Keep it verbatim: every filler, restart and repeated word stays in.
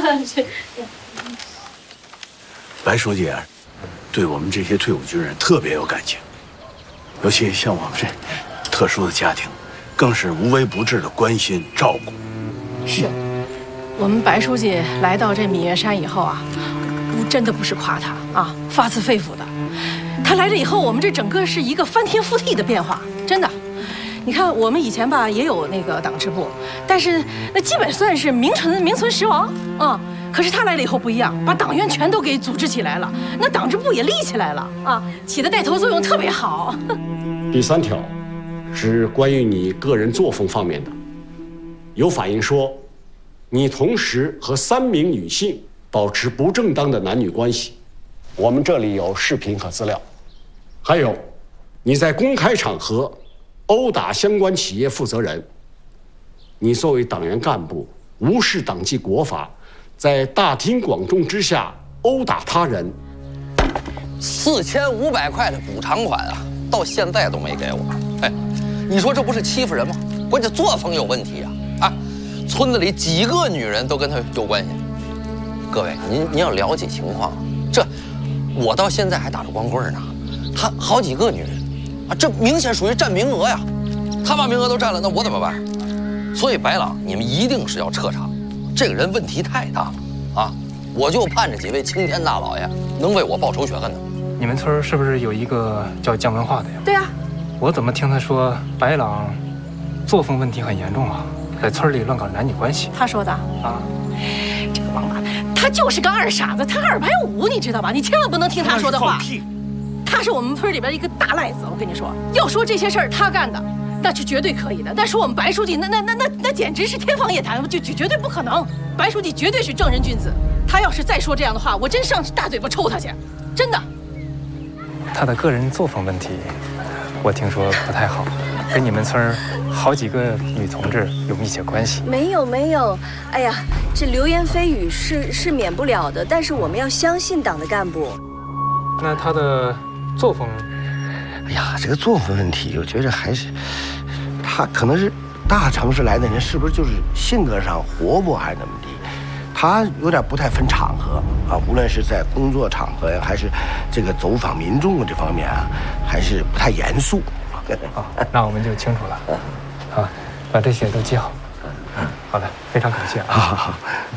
这白书记啊，对我们这些退伍军人特别有感情，尤其像我们这特殊的家庭，更是无微不至的关心照顾。 是，我们白书记来到这岷岳山以后啊，我真的不是夸他啊，发自肺腑的。他来了以后，我们这整个是一个翻天覆地的变化，真的。你看，我们以前吧也有那个党支部，但是那基本算是名存名存实亡啊。可是他来了以后不一样，把党员全都给组织起来了，那党支部也立起来了啊，起的带头作用特别好。 第三条是关于你个人作风方面的，有反映说，你同时和三名女性保持不正当的男女关系，我们这里有视频和资料。还有，你在公开场合殴打相关企业负责人，你作为党员干部无视党纪国法，在大庭广众之下殴打他人。 四千五百块的补偿款啊，到现在都没给我。哎，你说这不是欺负人吗？关键作风有问题啊！啊，村子里几个女人都跟他有关系。各位，您您要了解情况，这我到现在还打着光棍呢，他好几个女人啊，这明显属于占名额呀。他把名额都占了，那我怎么办？所以白朗，你们一定是要彻查，这个人问题太大了啊！我就盼着几位青天大老爷能为我报仇雪恨呢。 你们村是不是有一个叫姜文化的呀？ 对啊， 我怎么听他说白朗作风问题很严重啊，在村里乱搞男女关系？ 他说的啊。这个王八蛋，他就是个二傻子，他二百五，你知道吧？你千万不能听他说的话。他是我们村里边一个大赖子，我跟你说，要说这些事儿他干的，那是绝对可以的。但说我们白书记，那那那那那简直是天方夜谭，就就绝对不可能。白书记绝对是正人君子，他要是再说这样的话，我真上大嘴巴抽他去，真的。 他的个人作风问题，我听说不太好，跟你们村好几个女同志有密切关系。 没有没有，哎呀，这流言蜚语是是免不了的，但是我们要相信党的干部。 那他的作风， 哎呀，这个作风问题，我觉着还是他可能是大城市来的人，是不是就是性格上活泼还是怎么地？他有点不太分场合啊，无论是在工作场合呀，还是这个走访民众这方面啊，还是不太严肃。 好，那我们就清楚了。好，把这些都记好。好的，非常感谢啊。 好好好。